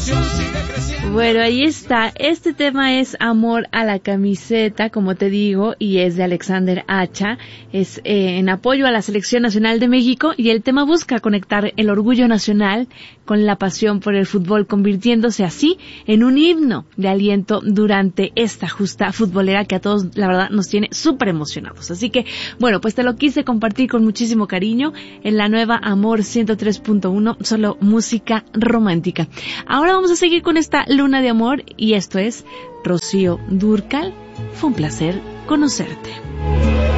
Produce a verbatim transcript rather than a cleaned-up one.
Bueno, ahí está. Este tema es Amor a la Camiseta, como te digo, y es de Alexander Hacha. Es eh, en apoyo a la Selección Nacional de México, y el tema busca conectar el orgullo nacional con la pasión por el fútbol, convirtiéndose así en un himno de aliento durante esta justa futbolera que a todos, la verdad, nos tiene súper emocionados. Así que, bueno, pues te lo quise compartir con muchísimo cariño en la nueva Amor ciento tres punto uno, solo música romántica. Ahora vamos a seguir con esta luna de amor, y esto es Rocío Dúrcal. Fue un placer conocerte.